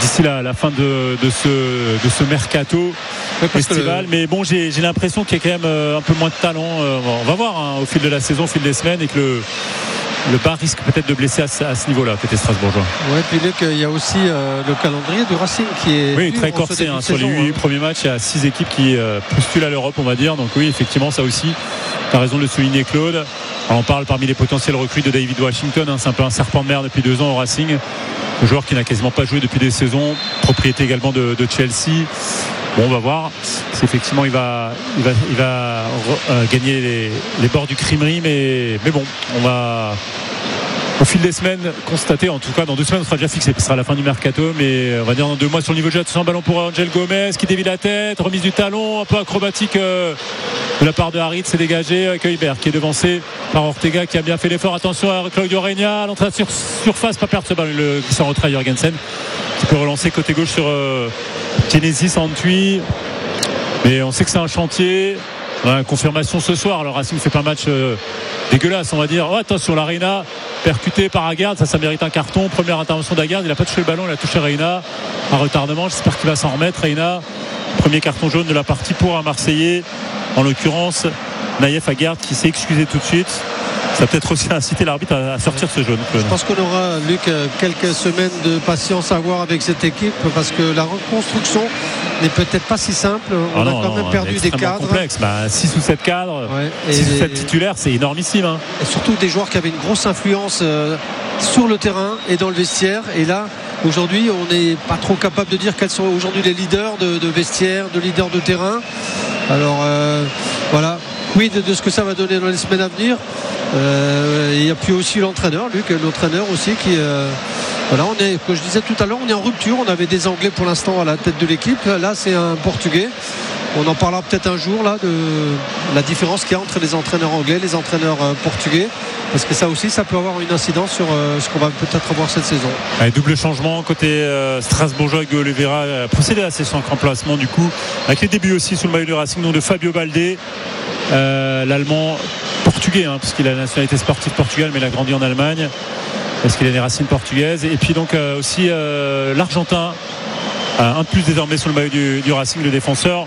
d'ici la fin de ce mercato estival. Mais bon, j'ai l'impression qu'il y a quand même un peu moins de talent. On va voir au fil de la saison, au fil des semaines, et que le bas risque peut-être de blesser à ce niveau-là, côté strasbourgeois. Ouais, puis Luc, il y a aussi le calendrier du Racing qui est très corsé. Sur les 8 premiers matchs, il y a 6 équipes qui postulent à l'Europe, on va dire. Donc oui, effectivement, ça aussi, tu as raison de le souligner, Claude. Alors, on parle parmi les potentiels recrues de David Washington. C'est un peu un serpent de mer depuis 2 ans au Racing. Un joueur qui n'a quasiment pas joué depuis des saisons. Propriété également de Chelsea. Bon, on va voir si effectivement il va gagner les bords du crimerie, mais bon, on va au fil des semaines constater, en tout cas dans 2 semaines on sera déjà fixé, ce sera la fin du mercato, mais on va dire dans 2 mois sur le niveau de jeu. Un ballon pour Angel Gomez qui dévie la tête, remise du talon un peu acrobatique de la part de Harit, c'est dégagé avec Hubert qui est devancé par Ortega qui a bien fait l'effort. Attention à Claudio Reina, l'entrée sur surface, pas perdre ce ballon, qui s'en retrait Jorgensen qui peut relancer côté gauche sur Genesis Antwi, mais on sait que c'est un chantier. Confirmation ce soir. Le Racing fait pas un match dégueulasse, on va dire. Attention, la Reina percutée par Agard, ça mérite un carton. Première intervention d'Agard, il a pas touché le ballon, il a touché Reina à retardement. J'espère qu'il va s'en remettre. Reina, premier carton jaune de la partie pour un Marseillais, en l'occurrence Naïef Agard, qui s'est excusé tout de suite. Ça va peut-être aussi inciter l'arbitre à sortir ce jaune. Je pense qu'on aura, Luc, quelques semaines de patience à avoir avec cette équipe, parce que la reconstruction n'est peut-être pas si simple. On a quand même perdu des cadres. Complexe. 6 ou 7 cadres, 6 ou 7 titulaires, c'est énormissime. Et surtout des joueurs qui avaient une grosse influence sur le terrain et dans le vestiaire. Et là, aujourd'hui, on n'est pas trop capable de dire quels sont aujourd'hui les leaders de vestiaire, de leaders de terrain. Alors, voilà. Quid de ce que ça va donner dans les semaines à venir. Il y a puis aussi l'entraîneur, Luc, l'entraîneur aussi qui voilà, comme je disais tout à l'heure, on est en rupture. On avait des Anglais pour l'instant à la tête de l'équipe. Là, c'est un Portugais. On en parlera peut-être un jour là de la différence qu'il y a entre les entraîneurs anglais et les entraîneurs portugais, parce que ça aussi, ça peut avoir une incidence sur ce qu'on va peut-être avoir cette saison. Double changement côté strasbourgeois. Hugo Oliveira a procédé à ses 5 remplacements du coup, avec les débuts aussi sous le maillot du Racing, donc de Fabio Baldé, l'allemand portugais, parce qu'il a la nationalité sportive portugale, mais il a grandi en Allemagne parce qu'il a des racines portugaises. Et puis donc aussi l'Argentin, un de plus désormais sur le maillot du Racing, le défenseur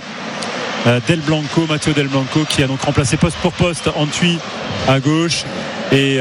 Matteo Del Blanco, qui a donc remplacé poste pour poste Antwi à gauche. Et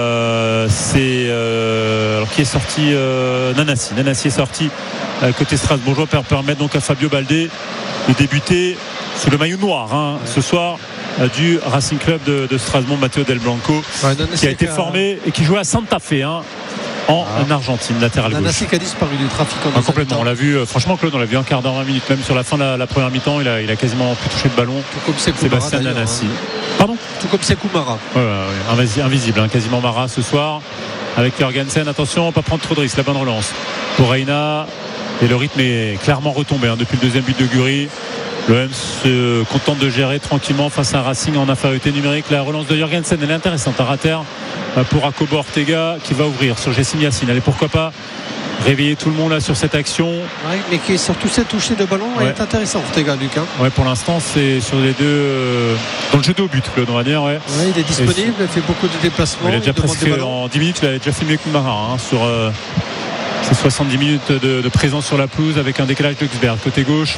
alors qui est sorti, Nanassi est sorti côté strasbourgeois, pour permettre donc à Fabio Baldé de débuter sous le maillot noir ce soir du Racing Club de Strasbourg. Matteo Del Blanco, qui a été formé et qui jouait à Santa Fe en Argentine, latéral gauche. Nanassi qui a disparu du trafic complètement. On l'a vu, franchement, Claude, on l'a vu un quart d'heure, 20 minutes, même sur la fin de la première mi-temps, il a quasiment plus touché de ballon. Tout comme Sébastien Nanassi. Pardon ? Tout comme Sekou Mara. Invisible, quasiment Mara ce soir avec Jorgensen. Attention, pas prendre trop de risques. La bonne relance pour Reina, et le rythme est clairement retombé depuis le deuxième but de Guri. L'OM se contente de gérer tranquillement face à un Racing en infériorité numérique. La relance de Jorgensen, elle est intéressante à rater pour Jacobo Ortega, qui va ouvrir sur Jessim Yacine. Allez, pourquoi pas réveiller tout le monde là sur cette action. Mais qui est surtout cette touchée de ballon est intéressant, Ortega, Luc. Pour l'instant c'est sur les deux dans le jeu de haut but, Claude, on va dire. Il est disponible, il fait beaucoup de déplacements. Il a déjà presque en 10 minutes, il a déjà fait mieux que Mara sur ses 70 minutes de présence sur la pelouse, avec un décalage de Xberg côté gauche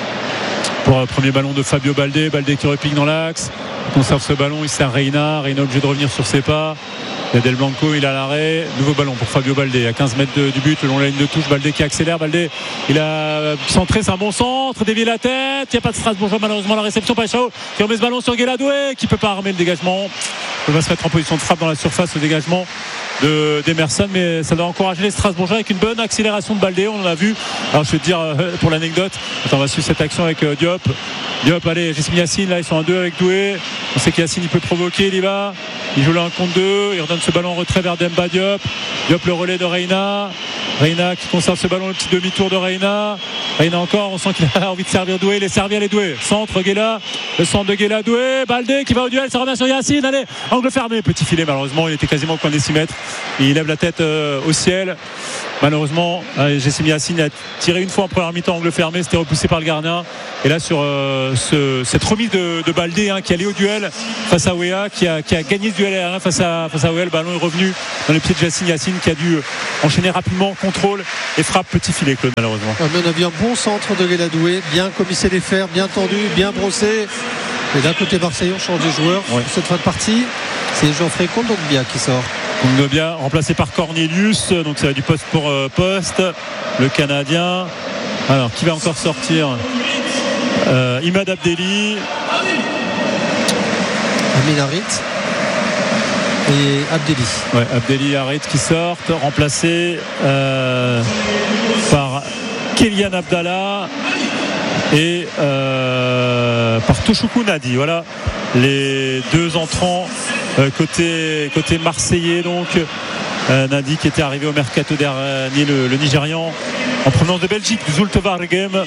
pour le premier ballon de Fabio Baldé qui repique dans l'axe, il conserve ce ballon, il sert Reina obligé de revenir sur ses pas. Il y a Del Blanco, il a l'arrêt, nouveau ballon pour Fabio Baldé à 15 mètres du but, le long de la ligne de touche. Baldé qui accélère, il a centré, c'est un bon centre, dévié la tête, il n'y a pas de Strasbourgeois malheureusement. La réception, Paixao qui remet ce ballon sur Guéladoué, qui ne peut pas armer le dégagement. Il va se mettre en position de frappe dans la surface, le dégagement d'Emerson, mais ça doit encourager les Strasbourgeois avec une bonne accélération de Baldé, on en a vu. Alors je vais te dire pour l'anecdote, on va suivre cette action avec Diop, allez, Jessim Yacine, là ils sont à 2 avec Doué, on sait qu'Yacine il peut provoquer, il y va, il joue là un contre 2, il redonne ce ballon en retrait vers Demba Diop, le relais de Reina qui conserve ce ballon, le petit demi-tour de Reina encore, on sent qu'il a envie de servir Doué, il est servi, allez Doué, centre Guéla, le centre de Guéla, Doué, Baldé qui va au duel, ça revient sur Yacine, allez, angle fermé, petit filet, malheureusement il était quasiment au coin des 6 mètres, et il lève la tête au ciel. malheureusement, Jessimi Yacine a tiré une fois en première mi-temps angle fermé, c'était repoussé par le gardien. Et là sur cette remise de Baldé qui allait au duel face à Wea, qui a gagné ce duel aérien face à Wea, le ballon est revenu dans les pieds de Jessimi Yacine qui a dû enchaîner rapidement, contrôle et frappe petit filet, Claude, malheureusement. On a vu un bon centre de Guéladoué, bien commissé les fers, bien tendu, bien brossé. Et d'un côté Marseille, on change de joueur pour cette fin de partie. C'est Geoffrey Kondogbia qui sort. Kondogbia remplacé par Cornelius, donc ça va du poste pour poste. Le Canadien. Alors qui va encore sortir? Imad Abdelli, Amin Harit et Abdelli. Ouais, Abdelli et Harit qui sortent, remplacés par Kélian Abdallah et par Tochoukou Nadi. Voilà les deux entrants côté marseillais, donc Nadi qui était arrivé au mercato dernier, le Nigérian en provenance de Belgique, du Zulte Waregem.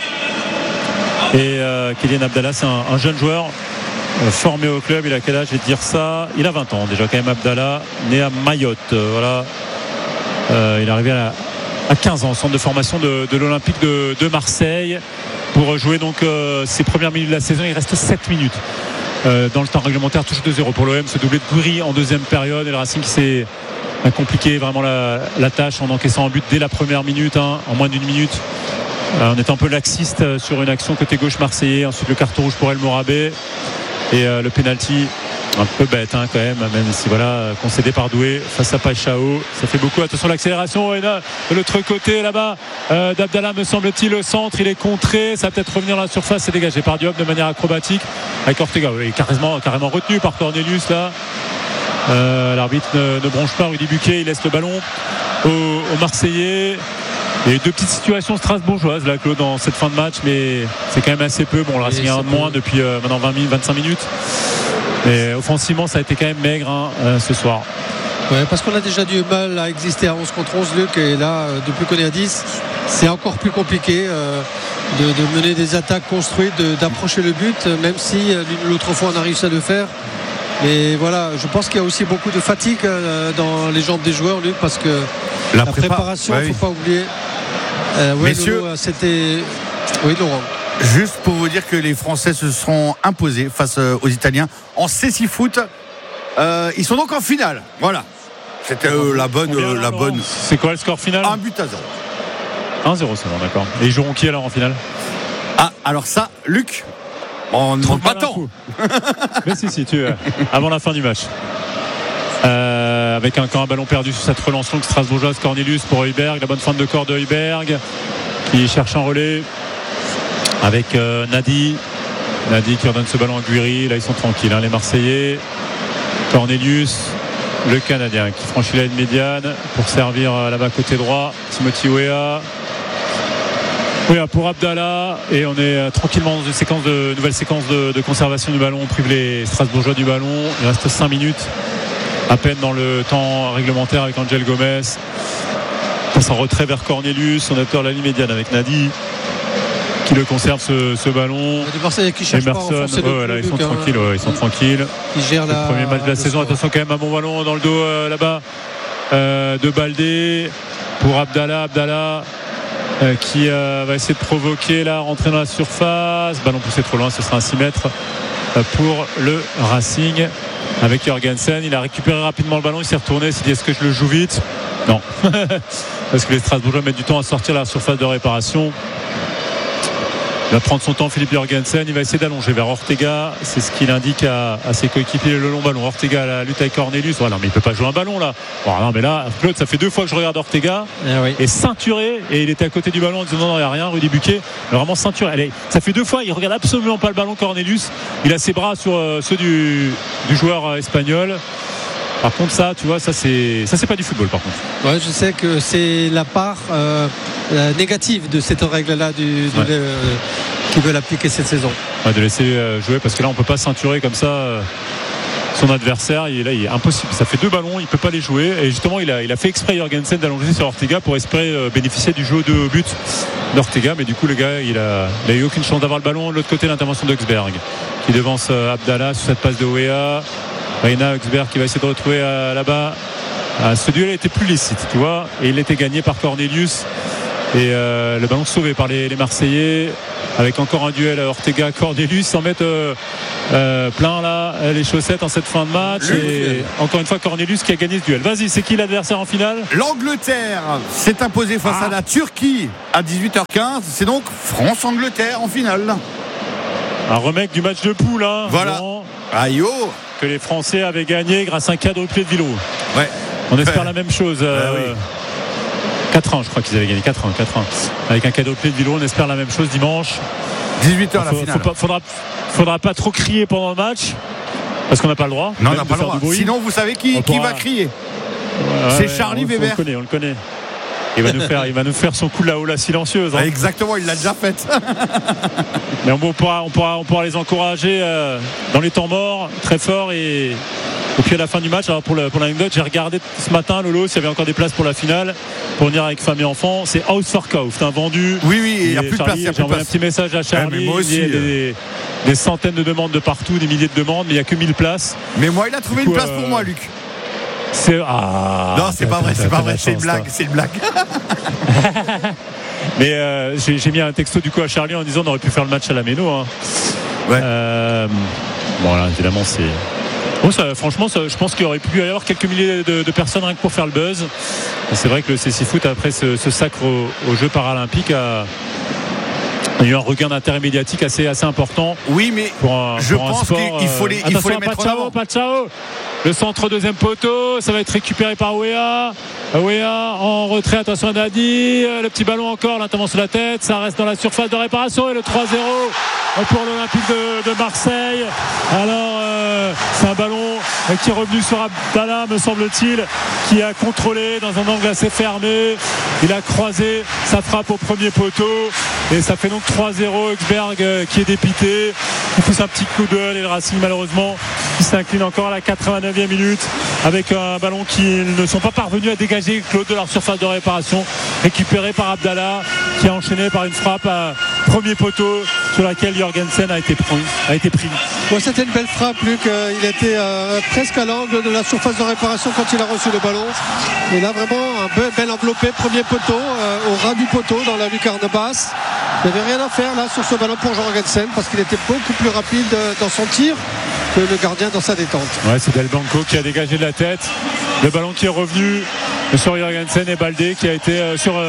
Et Kélian Abdallah, c'est un jeune joueur formé au club. Il a quel âge? Je vais te dire ça. Il a 20 ans déjà quand même, Abdallah, né à Mayotte. Voilà. Il est arrivé à 15 ans au centre de formation de l'Olympique de Marseille pour jouer donc ses premières minutes de la saison. Il reste 7 minutes dans le temps réglementaire. Touche 2-0 pour l'OM, ce doublé de Gouiri en deuxième période, et le Racing qui s'est compliqué vraiment la tâche en encaissant un but dès la première minute, en moins d'une minute. On est un peu laxiste sur une action côté gauche marseillais. Ensuite le carton rouge pour El Morabé et le penalty un peu bête quand même si concédé par Doué face à Paixao. Ça fait beaucoup. Attention à l'accélération, et là, de l'autre côté là-bas d'Abdallah, me semble-t-il, le centre, il est contré, ça va peut-être revenir dans la surface, c'est dégagé par Diop de manière acrobatique avec Ortega, carrément retenu par Cornelius là. L'arbitre ne bronche pas. Rudy Buquet, il laisse le ballon aux Marseillais. Il y a eu deux petites situations strasbourgeoises là, Claude, dans cette fin de match, mais c'est quand même assez peu. Bon, le Racing a un de moins depuis maintenant 25 minutes. Mais offensivement, ça a été quand même maigre ce soir. Ouais, parce qu'on a déjà du mal à exister à 11 contre 11, Luc, et là, depuis qu'on est à 10, c'est encore plus compliqué de mener des attaques construites, d'approcher le but, même si l'une ou l'autre fois on a réussi à le faire. Mais voilà, je pense qu'il y a aussi beaucoup de fatigue dans les jambes des joueurs, Luc, parce que la préparation, il ne faut pas oublier. Messieurs, Lolo, c'était... Oui, Laurent. Juste pour vous dire que les Français se seront imposés face aux Italiens en cécifoot. Ils sont donc en finale. Voilà. C'était la bonne. C'est quoi le score final? 1-0. 1-0, c'est bon, d'accord. Et ils joueront qui alors en finale? Ah, alors ça, Luc, on ne demande pas tant. Mais si, avant la fin du match. Avec un ballon perdu sur cette relance longue strasbourgeoise, Cornelius pour Heuberg, la bonne fin de corps de Heuberg qui cherche un relais avec Nadi qui redonne ce ballon à Gouiri. Là ils sont tranquilles les Marseillais. Cornelius, le Canadien qui franchit la ligne médiane pour servir là-bas côté droit, Timothy Weah pour Abdallah, et on est tranquillement dans une nouvelle séquence de conservation du ballon. On prive les Strasbourgeois du ballon. Il reste 5 minutes à peine dans le temps réglementaire avec Angel Gomez. Passe en retrait vers Cornelius, on a peur de la ligne médiane avec Nadi qui le conserve ce ballon. Les Marseillais qui cherchent Emerson, pas à renforcer ils sont tranquilles, ils sont tranquilles. Ils gèrent le premier match de la saison. Attention quand même, un bon ballon dans le dos là-bas de Baldé pour Abdallah qui va essayer de provoquer là, rentrer dans la surface. Ballon poussé trop loin, ce sera un 6 mètres pour le Racing avec Jorgensen. Il a récupéré rapidement le ballon, il s'est retourné, il s'est dit est-ce que je le joue vite? Non. Parce que les Strasbourgeois mettent du temps à sortir la surface de réparation. Il va prendre son temps, Philippe Jorgensen. Il va essayer d'allonger vers Ortega. C'est ce qu'il indique à ses coéquipiers, le long ballon. Ortega à la lutte avec Cornelius. Oh, non, mais il ne peut pas jouer un ballon là. Oh, non, mais là, Claude, ça fait 2 fois que je regarde Ortega. Et ceinturé. Et il était à côté du ballon en disant non, il n'y a rien. Rudy Buquet, vraiment ceinturé. Ça fait 2 fois, il ne regarde absolument pas le ballon, Cornelius. Il a ses bras sur ceux du joueur espagnol. Par contre, ça, tu vois, ça c'est pas du football, par contre. Ouais, je sais que c'est la part négative de cette règle-là qui veut l'appliquer cette saison. Ouais, de laisser jouer, parce que là, on peut pas ceinturer comme ça son adversaire. Il est impossible. Ça fait 2 ballons, il peut pas les jouer. Et justement, il a fait exprès Jorgensen d'allonger sur Ortega pour espérer bénéficier du jeu de but d'Ortega. Mais du coup, le gars, il a eu aucune chance d'avoir le ballon. De l'autre côté, l'intervention d'Augsberg qui devance Abdallah sur cette passe de Weah. Reina Augsberg qui va essayer de retrouver là-bas ce duel était plus licite, tu vois, et il était gagné par Cornelius. Et le ballon sauvé par les Marseillais, avec encore un duel Ortega-Cornelius, sans mettre plein là les chaussettes en cette fin de match. Et encore une fois Cornelius qui a gagné ce duel. Vas-y, c'est qui l'adversaire en finale? L'Angleterre s'est imposée face à la Turquie à 18h15. C'est donc France-Angleterre en finale. Un remake du match de poule, hein, voilà. Aïe oh, que les Français avaient gagné grâce à un quadruplé de Vilo. Ouais. On espère la même chose. Oui. 4-1, je crois qu'ils avaient gagné 4-1. Avec un quadruplé de Vilo, on espère la même chose dimanche. 18h la finale. Faudra pas trop crier pendant le match, parce qu'on n'a pas le droit. Non, on n'a pas le droit. Sinon, vous savez qui va crier. C'est Charlie Weber. On le connaît. Il va nous faire son coup de la Ola silencieuse. Hein. Exactement, il l'a déjà fait. Mais on pourra les encourager dans les temps morts, très fort. Et puis à la fin du match, alors pour l'anecdote, j'ai regardé ce matin, Lolo, s'il y avait encore des places pour la finale, pour venir avec femme et enfants. C'est ausverkauft, vendu. Oui, il n'y a plus de place. J'ai envoyé un petit message à Charlie. Moi aussi, il y a des centaines de demandes de partout, des milliers de demandes, mais il n'y a que 1000 places. Mais moi, il a trouvé une place pour moi, Luc. Non, c'est pas vrai, c'est une blague. Mais j'ai mis un texto du coup à Charlie en disant on aurait pu faire le match à la Méno. Hein. Ouais. Bon là, évidemment c'est. Bon, franchement, je pense qu'il aurait pu y avoir quelques milliers de personnes rien que pour faire le buzz. Et c'est vrai que le CC Foot après ce sacre aux Jeux paralympiques il y a eu un regain d'intérêt médiatique assez important. Oui, mais je pense qu'il faut les mettre en avant. Pachao. Le centre deuxième poteau, ça va être récupéré par Weah en retrait, attention à Nadi, le petit ballon encore, l'intervention de la tête, ça reste dans la surface de réparation et le 3-0 pour l'Olympique de Marseille. Alors c'est un ballon qui est revenu sur Abdallah, me semble-t-il, qui a contrôlé dans un angle assez fermé, il a croisé sa frappe au premier poteau et ça fait donc 3-0. Huxberg qui est dépité, qui pousse un petit coup de et le Racing malheureusement qui s'incline encore à la 89e minute avec un ballon qu'ils ne sont pas parvenus à dégager, Claude, de leur surface de réparation, récupéré par Abdallah qui a enchaîné par une frappe à premier poteau sur laquelle Jorgensen a été pris. Bon, c'était une belle frappe, Luc. Il était presque à l'angle de la surface de réparation quand il a reçu le ballon. Et là, vraiment, un bel enveloppé, premier poteau, au ras du poteau, dans la lucarne basse. Il n'y avait rien à faire là sur ce ballon pour Jorgensen parce qu'il était beaucoup plus rapide dans son tir que le gardien dans sa détente. Ouais, c'est Del Blanco qui a dégagé de la tête. Le ballon qui est revenu sur Jorgensen et Baldé qui a été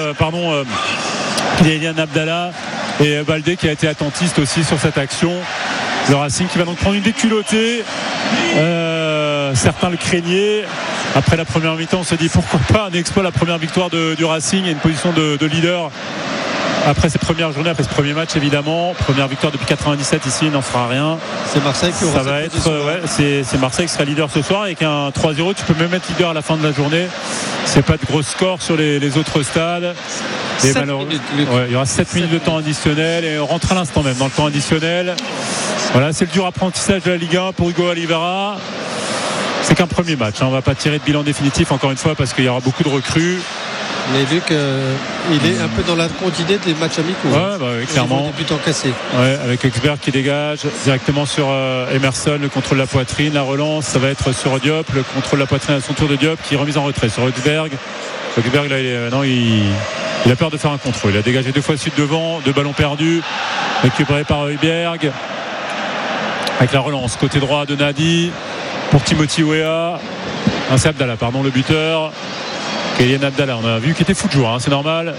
Kylian Abdallah et Baldé qui a été attentiste aussi sur cette action. Le Racing qui va donc prendre une déculottée. Certains le craignaient. Après la première mi-temps, on se dit pourquoi pas un exploit, la première victoire du Racing et une position de leader. Après ces premières journées, après ce premier match évidemment, première victoire depuis 97 ici, il n'en fera rien. C'est Marseille qui aura cette position. C'est Marseille qui sera leader ce soir. Avec un 3-0, tu peux même être leader à la fin de la journée. C'est pas de gros score sur les autres stades. Et il y aura 7 minutes de temps additionnel et on rentre à l'instant même dans le temps additionnel. Voilà, c'est le dur apprentissage de la Ligue 1 pour Hugo Oliveira. C'est qu'un premier match, hein. On ne va pas tirer de bilan définitif encore une fois parce qu'il y aura beaucoup de recrues. Mais Luc, il est un peu dans la continuité des matchs amicaux. Ouais, clairement. Des buts encaissés. Ouais, avec Huxberg qui dégage directement sur Emerson, le contrôle de la poitrine, la relance, ça va être sur Diop, le contrôle de la poitrine à son tour de Diop qui est remise en retrait sur Huxberg. Huxberg là, il a peur de faire un contrôle. Il a dégagé 2 fois de suite devant, 2 ballons perdus, récupéré par Huxberg. Avec la relance côté droit de Nadi pour Timothy Weah. C'est Abdallah, le buteur. Kylian Abdallah, on a vu qu'il était fou de joie, hein, c'est normal.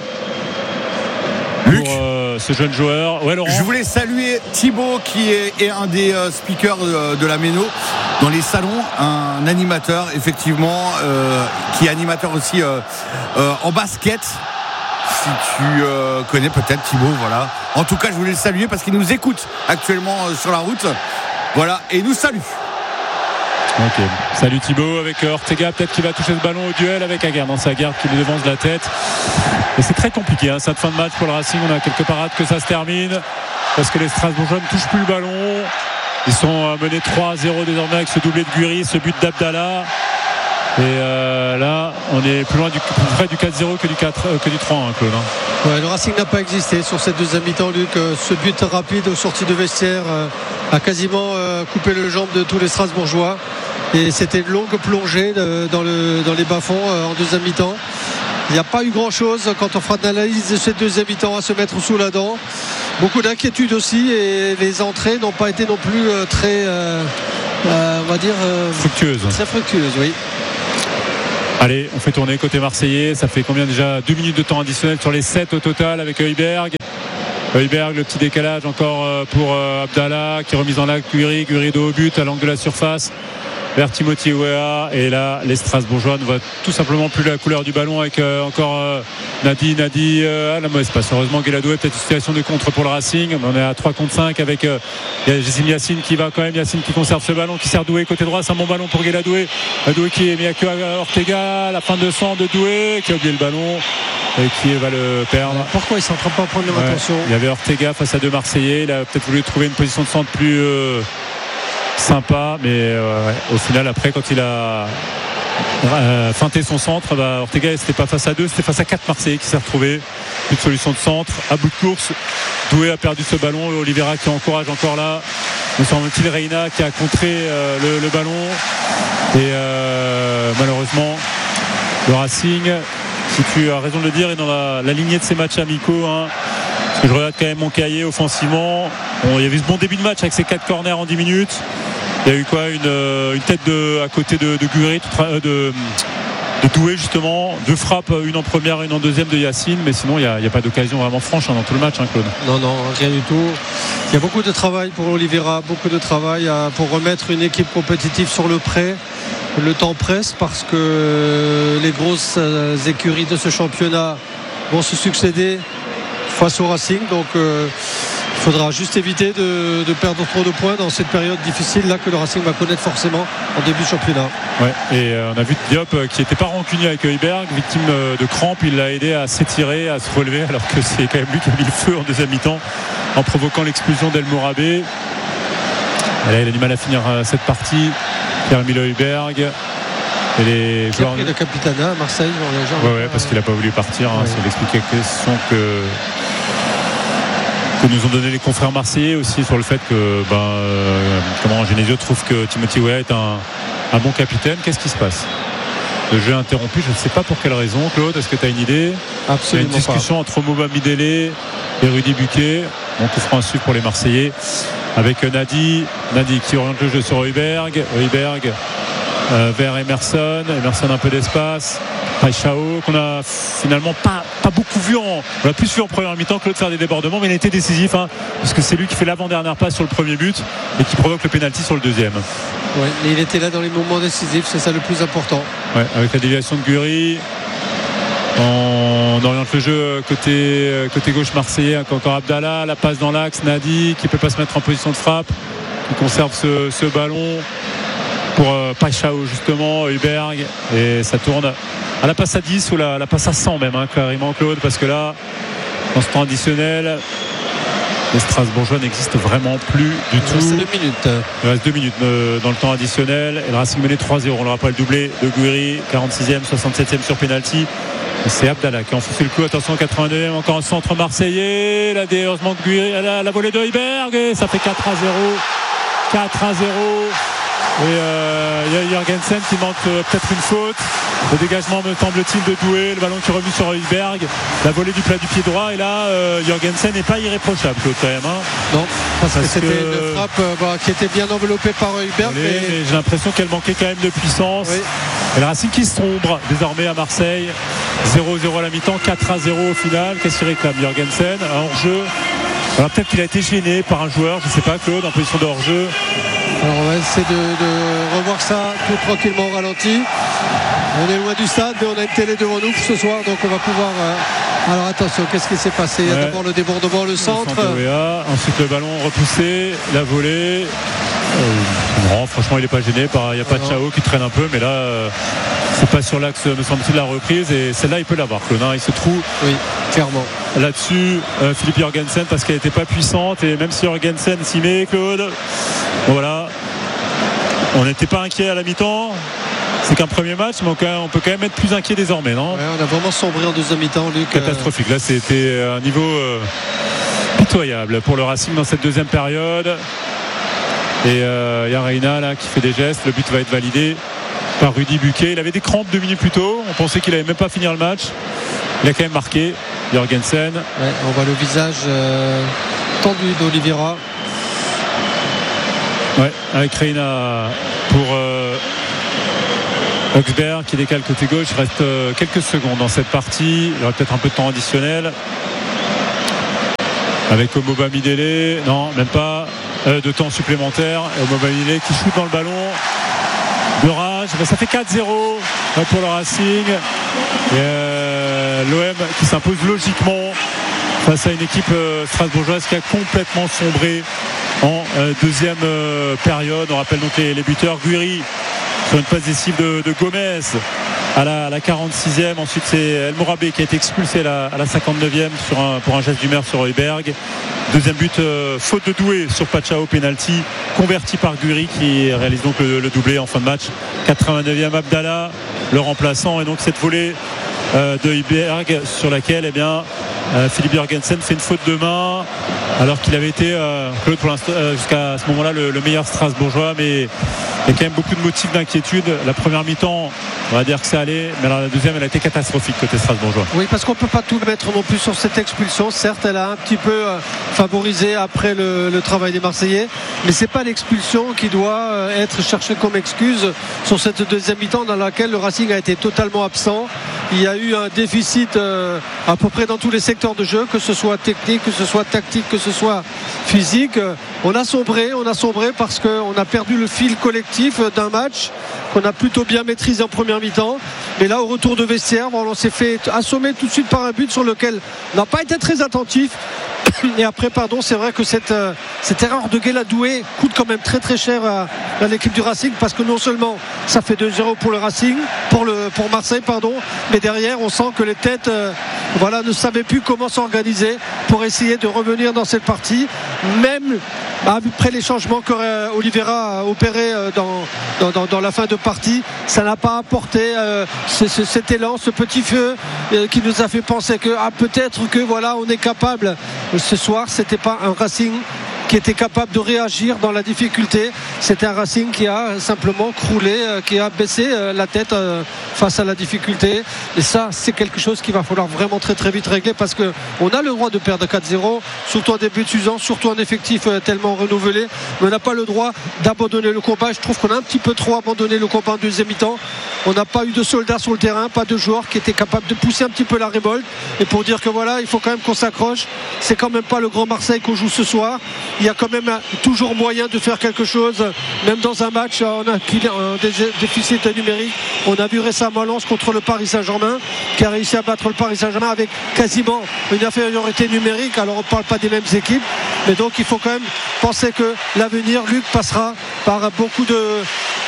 Luc, pour ce jeune joueur. Ouais, Laurent. Je voulais saluer Thibaut qui est un des speakers de la Méno dans les salons, un animateur effectivement qui est animateur aussi en basket. Si tu connais peut-être Thibaut, voilà. En tout cas, je voulais le saluer parce qu'il nous écoute actuellement sur la route. Voilà, et il nous salue. Ok, salut Thibaut avec Ortega peut-être qui va toucher ce ballon au duel avec Aguerd dans sa garde qui lui devance de la tête et c'est très compliqué hein, cette fin de match pour le Racing. On a quelques parades que ça se termine parce que les Strasbourgeois ne touchent plus le ballon. Ils sont menés 3-0 désormais avec ce doublé de Guri, ce but d'Abdallah et là on est plus près du 4-0 que du 3-1 Claude hein. Ouais, le Racing n'a pas existé sur cette deuxième mi-temps, Luc. Ce but rapide aux sorties de vestiaire a quasiment coupé le jambe de tous les Strasbourgeois. et c'était une longue plongée dans les bas-fonds en deuxième mi-temps. Il n'y a pas eu grand-chose quand on fera de l'analyse de cette deuxième mi-temps à se mettre sous la dent. Beaucoup d'inquiétude aussi, et les entrées n'ont pas été non plus très, on va dire, fructueuses. Très fructueuses, oui. Allez, on fait tourner côté marseillais. Ça fait combien déjà? 2 minutes de temps additionnel sur les 7 au total avec Heuberg. Heuberg, le petit décalage encore pour Abdallah qui est remise en l'acte. Guiri de haut but à l'angle de la surface vers Timothy Weah, et là les Strasbourgeois ne voient tout simplement plus la couleur du ballon avec encore Nadi à la mauvaise passe. Heureusement Guéladoué, peut-être une situation de contre pour le Racing. On est à 3 contre 5 avec Yacine qui va quand même, Yacine qui conserve ce ballon, qui sert Doué côté droit. C'est un bon ballon pour Guéladoué. Doué qui est mis à queue à Ortega, la fin de sang de Doué qui a oublié le ballon et qui va le perdre. Pourquoi ils sont en train de pas prendre leur attention? Il y avait Ortega face à 2 Marseillais. Il a peut-être voulu trouver une position de centre plus sympa, mais au final après quand il a feinté son centre, Ortega c'était pas face à 2, c'était face à 4 Marseillais qui s'est retrouvé. Une solution de centre à bout de course. Doué a perdu ce ballon, Oliveira qui encourage encore là, me semble-t-il, Reina qui a contré le ballon, et malheureusement le Racing, si tu as raison de le dire, est dans la lignée de ces matchs amicaux, hein. Parce que je regarde quand même mon cahier offensivement. Il y avait ce bon début de match avec ces 4 corners en 10 minutes. Il y a eu quoi, une tête à côté de Guiri, de Doué justement, 2 frappes, une en première, une en deuxième de Yacine, mais sinon il n'y a pas d'occasion vraiment franche dans tout le match, hein, Claude. Non, rien du tout. Il y a beaucoup de travail pour Oliveira, beaucoup de travail pour remettre une équipe compétitive sur le prêt. Le temps presse parce que les grosses écuries de ce championnat vont se succéder face au Racing, donc il faudra juste éviter de perdre trop de points dans cette période difficile là que le Racing va connaître forcément en début de championnat. Ouais, et on a vu Diop qui n'était pas rancunier avec Heuberg, victime de crampes. Il l'a aidé à s'étirer, à se relever, alors que c'est quand même lui qui a mis le feu en deuxième mi-temps en provoquant l'expulsion d'El Mourabé. Et là il a du mal à finir cette partie, Pierre-Emile Heuberg. Et les joueurs de Capitana à Marseille, ouais, parce qu'il n'a pas voulu partir, hein, c'est l'explication que nous ont donné les confrères marseillais aussi sur le fait que Genesio trouve que Timothy Weah est un bon capitaine. Qu'est-ce qui se passe? Le jeu interrompu, je ne sais pas pour quelle raison. Claude, est-ce que tu as une idée? Absolument. Il y a une discussion entre Mouba Midele et Rudy Buquet. On couvrira un suivre pour les Marseillais avec Nadi qui oriente le jeu sur Heuberg vers Emerson un peu d'espace, Paixao qu'on a finalement pas beaucoup vu on l'a plus vu en première mi-temps que l'autre faire des débordements, mais il a été décisif, hein, parce que c'est lui qui fait l'avant-dernière passe sur le premier but et qui provoque le pénalty sur le deuxième. Ouais, mais il était là dans les moments décisifs, c'est ça le plus important. Ouais, avec la déviation de Guiri, on oriente le jeu côté gauche marseillais, encore Abdallah, la passe dans l'axe, Nadi qui peut pas se mettre en position de frappe, qui conserve ce ballon pour Paixao justement, Heuberg, et ça tourne à la passe à 10 ou la passe à 100 même, hein, carrément, Claude, parce que là dans ce temps additionnel les Strasbourgeois n'existent vraiment plus du tout. Il reste 2 minutes dans le temps additionnel et le Racing menait 3-0. On le rappelle, doublé de Guiri, 46e, 67e sur penalty. Et c'est Abdallah qui a enfoncé le coup. Attention, 82e, encore un centre marseillais. Là, heureusement que Guiri, la volée de Heuberg, et ça fait 4-0. Et il y a Jorgensen qui manque peut-être une faute. Le dégagement, me semble-t-il, de Doué, le ballon qui est remis sur Heuberg, la volée du plat du pied droit, et là Jorgensen n'est pas irréprochable, Claude, quand même, hein. Non, parce que c'était une frappe qui était bien enveloppée par Heuberg, mais j'ai l'impression qu'elle manquait quand même de puissance. Oui. Et le Racing qui sombre désormais à Marseille, 0-0 à la mi-temps, 4-0 au final. Qu'est-ce qu'il réclame, Jorgensen? Un hors-jeu. Alors peut-être qu'il a été gêné par un joueur, je ne sais pas, Claude, en position de hors-jeu. Alors on va essayer de revoir ça tout tranquillement au ralenti. On est loin du stade, mais on a une télé devant nous ce soir, donc on va pouvoir. Alors attention, qu'est-ce qui s'est passé? Il y a d'abord le débordement, le centre. Ensuite le ballon repoussé, la volée. Non, franchement il n'est pas gêné. Il n'y a pas de Chao qui traîne un peu, mais là c'est pas sur l'axe, me semble-t-il, la reprise, et celle-là il peut l'avoir, Claude, hein. Il se trouve clairement là-dessus, Philippe Jorgensen, parce qu'elle n'était pas puissante, et même si Jorgensen s'y met, Claude, bon, voilà, on n'était pas inquiet à la mi-temps. C'est qu'un premier match, mais on peut quand même être plus inquiet désormais, non? Ouais, on a vraiment sombré en deuxième mi-temps, Luc. Catastrophique. Là, c'était un niveau pitoyable pour le Racing dans cette deuxième période. Et il y a Reina là qui fait des gestes. Le but va être validé par Rudy Buquet. Il avait des crampes 2 minutes plus tôt. On pensait qu'il n'allait même pas finir le match. Il a quand même marqué, Jorgensen. Ouais, on voit le visage tendu d'Oliveira. Ouais, avec Reina pour Augsberg qui décale côté gauche. Il reste quelques secondes dans cette partie. Il y aura peut-être un peu de temps additionnel. Avec Omoba Midele, non, même pas de temps supplémentaire. Omoba Midele qui shoot dans le ballon. De rage, ça fait 4-0 pour le Racing. Et l'OM qui s'impose logiquement face à une équipe strasbourgeoise qui a complètement sombré en deuxième période. On rappelle donc les buteurs. Guiri sur une passe décisive de Gomez à la 46e. Ensuite c'est El Mourabé qui a été expulsé à la 59e pour un geste d'humeur sur Heuberg. Deuxième but, faute de Doué sur Pachao, penalty converti par Guiri qui réalise donc le doublé en fin de match. 89e Abdallah, le remplaçant, et donc cette volée de Heuberg sur laquelle Philippe Jorgensen fait une faute de main alors qu'il avait été Claude pour l'instant jusqu'à ce moment-là le meilleur Strasbourgeois, mais il y a quand même beaucoup de motifs d'inquiétude. La première mi-temps, on va dire que ça allait, mais alors la deuxième elle a été catastrophique côté strasbourgeois. Oui, parce qu'on ne peut pas tout mettre non plus sur cette expulsion. Certes, elle a un petit peu favorisé après le travail des Marseillais, mais c'est pas l'expulsion qui doit être cherchée comme excuse sur cette deuxième mi-temps dans laquelle le Racing a été totalement absent. Il y a eu un déficit à peu près dans tous les secteurs de jeu, que ce soit technique, que ce soit tactique, que ce soit physique. On a sombré parce qu'on a perdu le fil collectif d'un match qu'on a plutôt bien maîtrisé en première mi-temps. Mais là, au retour de vestiaire, on s'est fait assommer tout de suite par un but sur lequel on n'a pas été très attentif. Et après, c'est vrai que cette erreur de Guéladoué coûte quand même très très cher à l'équipe du Racing, parce que non seulement ça fait 2-0 pour le Racing, pour Marseille, mais derrière on sent que les têtes ne savaient plus comment s'organiser pour essayer de revenir dans cette partie, même après les changements qu'aurait Oliveira a opéré dans la fin de partie. Ça n'a pas apporté cet élan, ce petit feu qui nous a fait penser que peut-être que on est capable. Ce soir, c'était pas un Racing qui était capable de réagir dans la difficulté. C'était un Racing qui a simplement croulé, qui a baissé la tête face à la difficulté. Et ça, c'est quelque chose qu'il va falloir vraiment très très vite régler, parce qu'on a le droit de perdre 4-0, surtout en début de saison, surtout en effectif tellement renouvelé. Mais on n'a pas le droit d'abandonner le combat. Je trouve qu'on a un petit peu trop abandonné le combat en deuxième mi-temps. On n'a pas eu de soldats sur le terrain, pas de joueurs qui étaient capables de pousser un petit peu la révolte. Et pour dire que il faut quand même qu'on s'accroche. C'est quand même pas le Grand Marseille qu'on joue ce soir. Il y a quand même toujours moyen de faire quelque chose, même dans un match en déficit numérique. On a vu récemment Lens contre le Paris Saint-Germain, qui a réussi à battre le Paris Saint-Germain avec quasiment une infériorité numérique. Alors on ne parle pas des mêmes équipes, mais donc il faut quand même penser que l'avenir, Luc, passera par beaucoup de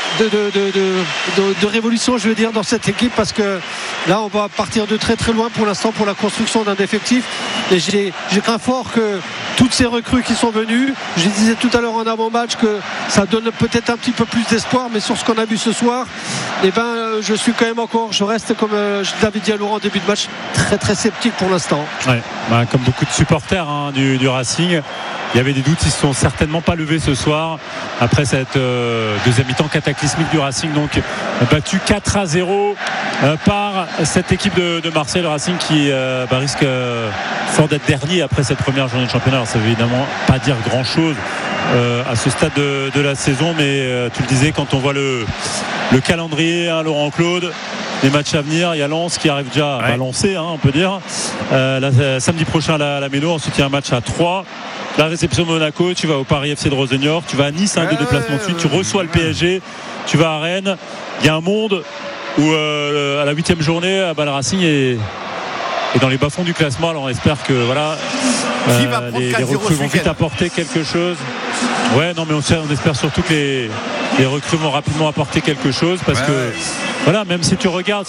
révolution, je veux dire, dans cette équipe, parce que là on va partir de très très loin pour l'instant pour la construction d'un effectif. Et j'ai craint fort que toutes ces recrues qui sont venues, je disais tout à l'heure en avant-match que ça donne peut-être un petit peu plus d'espoir, mais sur ce qu'on a vu ce soir, je reste, comme je l'avais dit à Laurent en début de match, très très sceptique pour l'instant. Ouais, comme beaucoup de supporters du Racing, il y avait des doutes, ils ne se sont certainement pas levés ce soir après cette deuxième mi-temps cataclysmique du Racing, donc battu 4-0 par cette équipe de Marseille. Le Racing qui risque fort d'être dernier après cette première journée de championnat. Alors ça veut évidemment pas dire grand chose à ce stade de la saison, mais tu le disais, quand on voit le calendrier, Laurent Claude, les matchs à venir, il y a Lens qui arrive déjà à lancer, on peut dire, samedi prochain à la Méno. Ensuite il y a un match à 3, la réception de Monaco, tu vas au Paris FC de Rosenor, tu vas à Nice, de déplacement de suite, tu reçois le PSG, tu vas à Rennes. Il y a un monde où à la 8e journée, le Racing est dans les bas-fonds du classement. Alors on espère que les recrues vont vite apporter quelque chose. Ouais, non, mais on espère surtout que les recrues vont rapidement apporter quelque chose, parce que même si tu regardes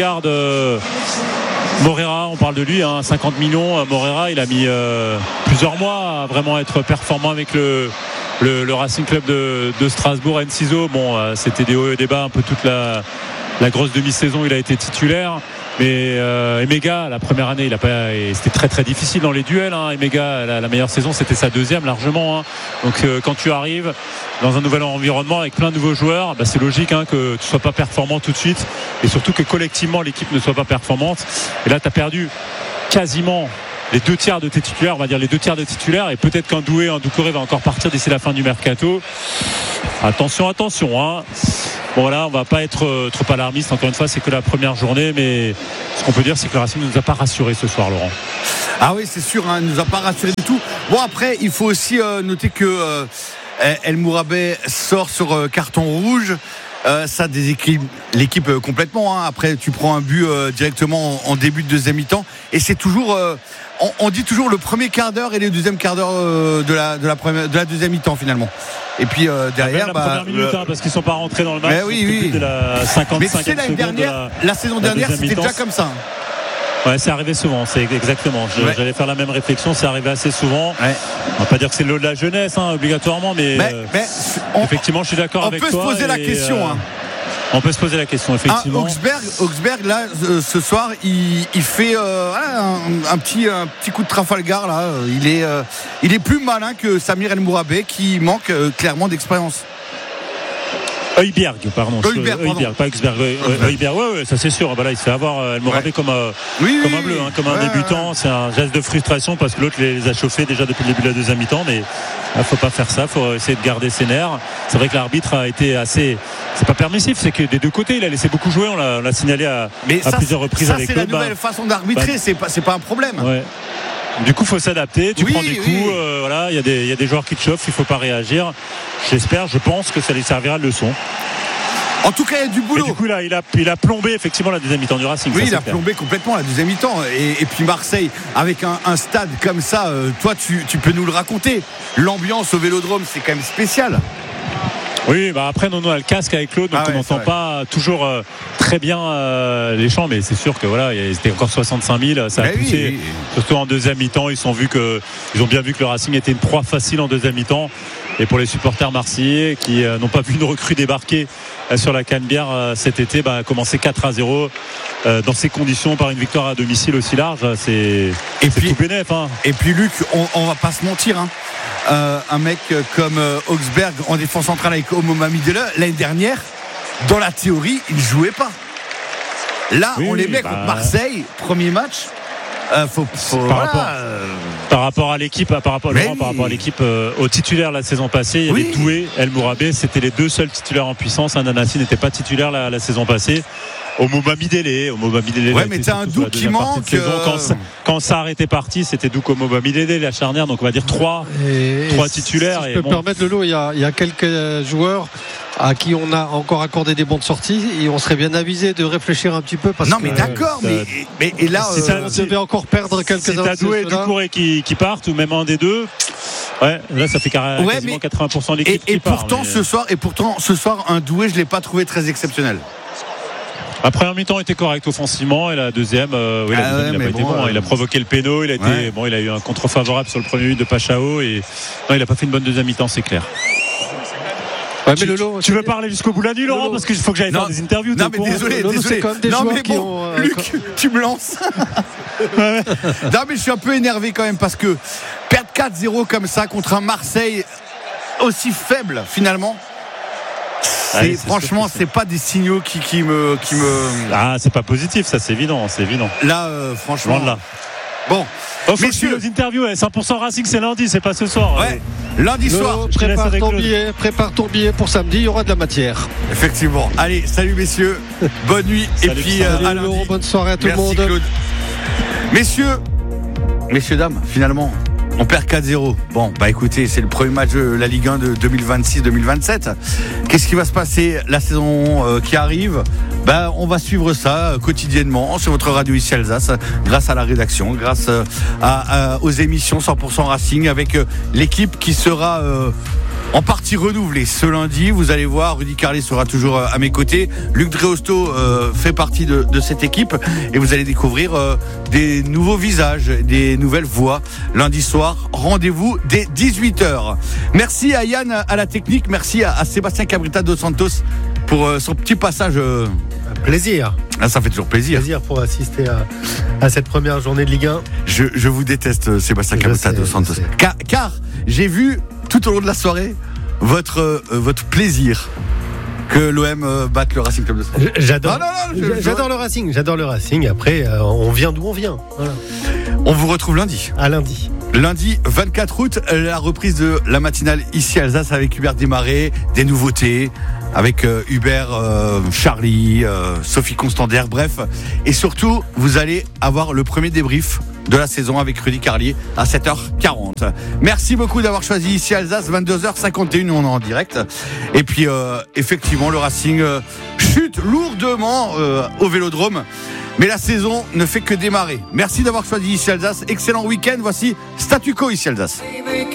Morera, on parle de lui, 50 millions. Morera, il a mis plusieurs mois à vraiment être performant avec le Racing Club de Strasbourg. Enciso, c'était des hauts et des bas un peu toute la grosse demi-saison. Il a été titulaire. Mais Emega, la première année, c'était très très difficile dans les duels. Emega, la meilleure saison, c'était sa deuxième largement. Donc quand tu arrives dans un nouvel environnement avec plein de nouveaux joueurs, c'est logique que tu sois pas performant tout de suite, et surtout que collectivement l'équipe ne soit pas performante. Et là, tu as perdu quasiment les 2 tiers de tes titulaires, on va dire les 2 tiers de titulaires, et peut-être qu'un Doué, un Doucouré va encore partir d'ici la fin du mercato. Attention. Bon, voilà, on va pas être trop alarmiste. Encore une fois, c'est que la première journée, mais ce qu'on peut dire, c'est que le Racing ne nous a pas rassurés ce soir, Laurent. Ah oui, c'est sûr, il ne nous a pas rassurés du tout. Bon, après, il faut aussi noter que El Mourabet sort sur carton rouge. Ça déséquilibre l'équipe complètement. Après, tu prends un but directement en début de deuxième mi-temps, et c'est toujours on dit toujours le premier quart d'heure et le deuxième quart d'heure de la deuxième mi-temps finalement. Et puis derrière, la première minute, parce qu'ils sont pas rentrés dans le match. Mais oui. De la 55e mais tu sais, l'année dernière, la saison dernière, c'était déjà comme ça. Ouais, c'est arrivé souvent, c'est exactement. J'allais faire la même réflexion, c'est arrivé assez souvent. Ouais. On va pas dire que c'est le lot de la jeunesse, obligatoirement, mais effectivement, je suis d'accord avec toi. On peut se poser la question. On peut se poser la question, effectivement. Augsberg, là, ce soir, il fait un petit coup de Trafalgar, là. Il est plus malin que Samir El Mourabet, qui manque clairement d'expérience. Heuberg, pas Augsberg. Heuberg, ouais, ça c'est sûr. Là, il se fait avoir El Mourabet comme un bleu, comme un débutant. C'est un geste de frustration parce que l'autre les a chauffés déjà depuis le début de la deuxième mi-temps. Mais il faut pas faire ça. Il faut essayer de garder ses nerfs. C'est vrai que l'arbitre a été assez. C'est pas permissif. C'est que des deux côtés, il a laissé beaucoup jouer. On l'a signalé à plusieurs reprises avec lui. Ça, c'est la nouvelle façon d'arbitrer. C'est pas un problème. Ouais. Du coup, il faut s'adapter. Tu prends des coups. Il y a des joueurs qui te chauffent. Il ne faut pas réagir. Je pense que ça lui servira de leçon. En tout cas, il y a du boulot. Et du coup, là, il a plombé effectivement la deuxième mi-temps du Racing. Oui, il a plombé complètement la deuxième mi-temps. Et puis Marseille, avec un stade comme ça, toi, tu peux nous le raconter. L'ambiance au Vélodrome, c'est quand même spécial. Oui, après, on a le casque avec Claude, donc on n'entend pas toujours très bien les chants, mais c'est sûr que c'était encore 65 000, ça a poussé. Surtout en deuxième mi-temps, ils ont bien vu que le Racing était une proie facile en deuxième mi-temps. Et pour les supporters marseillais qui n'ont pas vu une recrue débarquer sur la Canebière cet été, commencer 4-0 dans ces conditions par une victoire à domicile aussi large, c'est tout bénef. Et puis Luc, on va pas se mentir, un mec comme Augsberg en défense centrale avec Omo Mamidele, l'année dernière, dans la théorie, il jouait pas. Là, on les met contre Marseille, premier match. Par rapport à l'équipe, au titulaire la saison passée, il y avait Doué, El Mourabet, c'était les deux seuls titulaires en puissance. Nanassi n'était pas titulaire la saison passée. Omo Mamidele. Ouais, mais t'as un Douk qui manque. Quand Sarr était parti, c'était Douk, Omo Mamidele, la charnière. Donc on va dire trois titulaires. Si je peux me permettre, Lolo, il y a quelques joueurs à qui on a encore accordé des bons de sortie, et on serait bien avisé de réfléchir un petit peu parce mais d'accord, mais là on devait encore perdre quelques uns. Si t'as Doué et Doucouré qui partent, ou même un des deux, là ça fait quasiment 80% de l'équipe qui part. Pourtant ce soir un Doué, je l'ai pas trouvé très exceptionnel. La première mi-temps était correcte offensivement, et la deuxième, il a pas été bon. Il a provoqué le péno, il a eu un contre favorable sur le premier but de Pachao, et non, il a pas fait une bonne deuxième mi-temps, c'est clair. Ouais, mais Lolo, tu veux parler jusqu'au bout de la nuit, Laurent, parce qu'il faut que j'aille faire des interviews. Non, mais désolé. C'est quand même des joueurs qui ont. Luc, tu me lances. Non, mais je suis un peu énervé quand même parce que perdre 4-0 comme ça contre un Marseille aussi faible finalement. Franchement, c'est pas des signaux qui me. Ah, c'est pas positif, ça, c'est évident. Là, franchement. Loin de là. Bon. Messieurs, les interviews, 100% Racing, c'est lundi, c'est pas ce soir. Ouais. Lundi soir. Prépare ton billet pour samedi, il y aura de la matière. Effectivement. Allez, salut messieurs. Bonne nuit. Salut, et puis à lundi. Bonne soirée à tout le monde. Claude. Messieurs, dames, finalement, on perd 4-0. Bon, écoutez, c'est le premier match de la Ligue 1 de 2026-2027. Qu'est-ce qui va se passer la saison qui arrive ? On va suivre ça quotidiennement sur votre radio ici Alsace, grâce à la rédaction, grâce aux émissions 100% Racing, avec l'équipe qui sera en partie renouvelée ce lundi. Vous allez voir, Rudy Carlet sera toujours à mes côtés. Luc Dreosto fait partie de cette équipe, et vous allez découvrir des nouveaux visages, des nouvelles voix lundi soir. Rendez-vous dès 18h. Merci à Yann à la technique, merci à Sébastien Cabrita dos Santos pour son petit passage. Plaisir. Ah, ça fait toujours plaisir. Pour assister à cette première journée de Ligue 1. Je vous déteste, Sébastien Cabota dos Santos. Car j'ai vu tout au long de la soirée votre plaisir que l'OM batte le Racing Club de Strasbourg. J'adore le Racing. Après, on vient d'où on vient. Voilà. On vous retrouve lundi. À lundi. Lundi 24 août, la reprise de la matinale ici à Alsace avec Hubert Desmarais, des nouveautés, avec Hubert, Charlie, Sophie Constander, bref. Et surtout, vous allez avoir le premier débrief de la saison avec Rudy Carlier à 7h40. Merci beaucoup d'avoir choisi ici Alsace, 22h51, on est en direct. Et puis, effectivement, le Racing chute lourdement au Vélodrome. Mais la saison ne fait que démarrer. Merci d'avoir choisi ici Alsace. Excellent week-end. Voici Statu Quo ici Alsace.